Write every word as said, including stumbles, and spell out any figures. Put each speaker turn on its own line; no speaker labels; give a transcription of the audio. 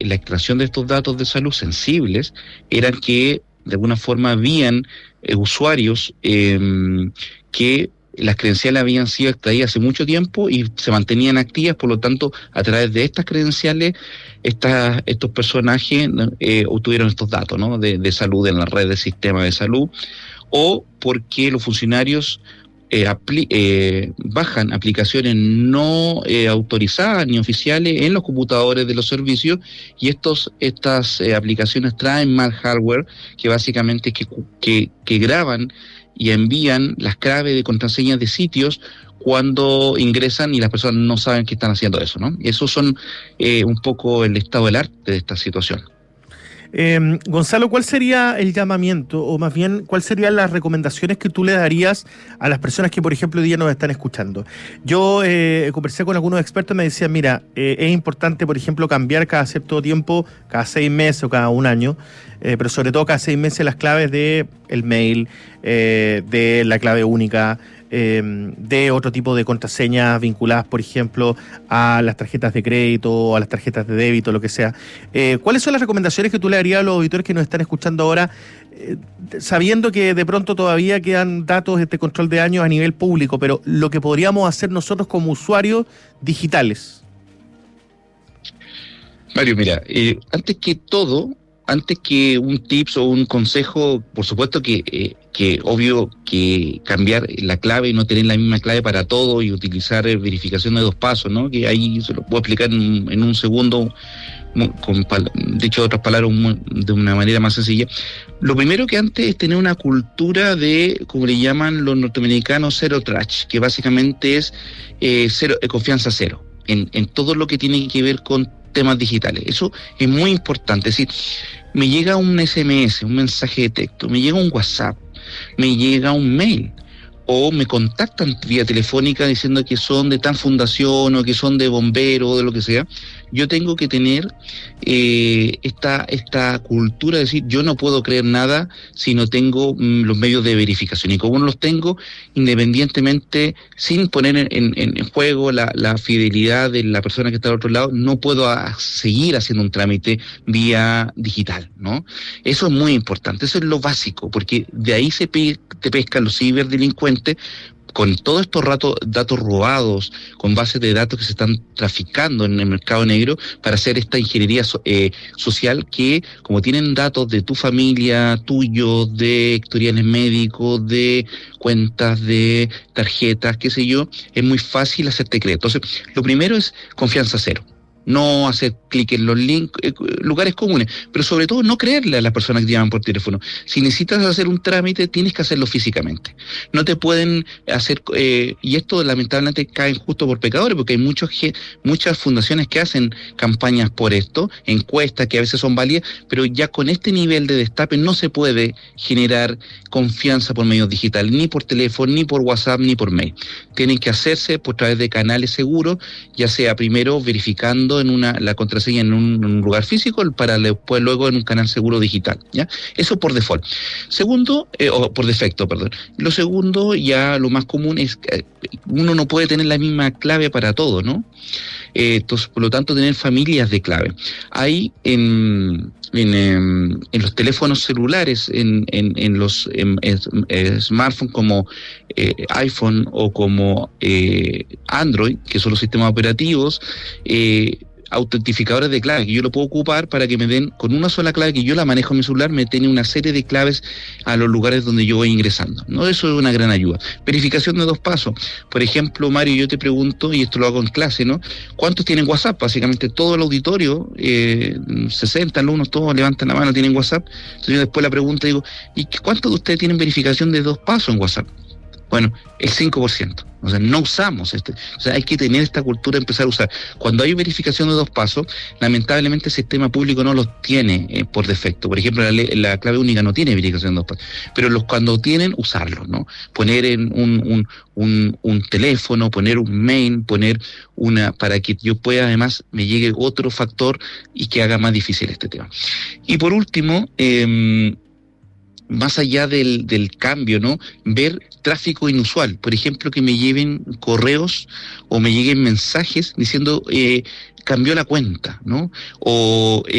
la extracción de estos datos de salud sensibles eran que de alguna forma habían eh, usuarios eh, que las credenciales habían sido extraídas hace mucho tiempo y se mantenían activas, por lo tanto, a través de estas credenciales, estas, estos personajes eh, obtuvieron estos datos, ¿no? de, de salud en la red del sistema de salud, o porque los funcionarios eh, apli- eh, bajan aplicaciones no eh, autorizadas ni oficiales en los computadores de los servicios, y estos estas eh, aplicaciones traen mal hardware que básicamente que, que, que graban y envían las claves de contraseñas de sitios cuando ingresan y las personas no saben que están haciendo eso, ¿no? Esos son eh, un poco el estado del arte de esta situación.
Eh, Gonzalo, ¿cuál sería el llamamiento, o más bien, cuáles serían las recomendaciones que tú le darías a las personas que, por ejemplo, hoy día nos están escuchando? Yo eh, conversé con algunos expertos y me decían, mira, eh, es importante, por ejemplo, cambiar cada cierto tiempo, cada seis meses o cada un año, eh, pero sobre todo cada seis meses las claves de el mail, eh, de la clave única, eh, de otro tipo de contraseñas vinculadas, por ejemplo, a las tarjetas de crédito o a las tarjetas de débito, lo que sea. Eh, ¿Cuáles son las recomendaciones que tú le darías a los auditores que nos están escuchando ahora, eh, sabiendo que de pronto todavía quedan datos de este control de daños a nivel público, pero lo que podríamos hacer nosotros como usuarios digitales?
Mario, mira, eh, antes que todo, antes que un tips o un consejo, por supuesto que, eh, que obvio que cambiar la clave y no tener la misma clave para todo y utilizar eh, verificación de dos pasos, ¿no? Que ahí se lo puedo explicar en, en un segundo, con, dicho de otras palabras, de una manera más sencilla. Lo primero que antes es tener una cultura de, como le llaman los norteamericanos, zero trust, que básicamente es eh, cero, eh, confianza cero en, en todo lo que tiene que ver con temas digitales. Eso es muy importante. Es decir, me llega un ese eme ese, un mensaje de texto, me llega un WhatsApp, me llega un mail, o me contactan vía telefónica diciendo que son de tal fundación o que son de bomberos o de lo que sea. Yo tengo que tener eh, esta, esta cultura de decir, yo no puedo creer nada si no tengo mm, los medios de verificación. Y como no los tengo, independientemente, sin poner en, en, en juego la, la fidelidad de la persona que está al otro lado, no puedo a, seguir haciendo un trámite vía digital, ¿no? Eso es muy importante, eso es lo básico, porque de ahí se pe- te pescan los ciberdelincuentes con todos estos ratos, datos robados, con bases de datos que se están traficando en el mercado negro para hacer esta ingeniería so, eh, social que, como tienen datos de tu familia, tuyo, de historiales médicos, de cuentas, de tarjetas, qué sé yo, es muy fácil hacerte creer. Entonces, lo primero es confianza cero. No hacer clic en los links, eh, lugares comunes, pero sobre todo no creerle a las personas que llaman por teléfono. Si necesitas hacer un trámite, tienes que hacerlo físicamente. No te pueden hacer, eh, y esto lamentablemente cae justo por pecadores, porque hay muchos, muchas fundaciones que hacen campañas por esto, encuestas que a veces son válidas, pero ya con este nivel de destape no se puede generar confianza por medios digitales, ni por teléfono, ni por WhatsApp, ni por mail. Tienen que hacerse por través de canales seguros, ya sea primero verificando en una la contraseña en un, en un lugar físico para después luego en un canal seguro digital, ¿ya? Eso por default. Segundo, eh, o por defecto, perdón. Lo segundo, ya lo más común es que uno no puede tener la misma clave para todo, ¿no? Eh, entonces, por lo tanto, tener familias de clave. Hay en En, en, en los teléfonos celulares, en, en, en los en, en smartphones como eh, iPhone o como eh, Android, que son los sistemas operativos, eh, autentificadores de clave que yo lo puedo ocupar para que me den con una sola clave que yo la manejo en mi celular, me tiene una serie de claves a los lugares donde yo voy ingresando, ¿no? Eso es una gran ayuda. Verificación de dos pasos. Por ejemplo, Mario, yo te pregunto, y esto lo hago en clase, ¿no? ¿Cuántos tienen WhatsApp? Básicamente todo el auditorio, eh, sesenta alumnos, todos levantan la mano, tienen WhatsApp. Entonces yo después la pregunta digo, ¿y cuántos de ustedes tienen verificación de dos pasos en WhatsApp? Bueno, el cinco por ciento. O sea, no usamos este. O sea, hay que tener esta cultura de empezar a usar. Cuando hay verificación de dos pasos, lamentablemente el sistema público no los tiene eh, por defecto. Por ejemplo, la, la clave única no tiene verificación de dos pasos. Pero los cuando tienen, usarlos, ¿no? Poner en un, un, un, un teléfono, poner un mail, poner una, para que yo pueda, además, me llegue otro factor y que haga más difícil este tema. Y por último, eh, más allá del, del cambio, ¿no? Ver tráfico inusual, por ejemplo, que me lleven correos o me lleguen mensajes diciendo eh, cambió la cuenta, ¿no? O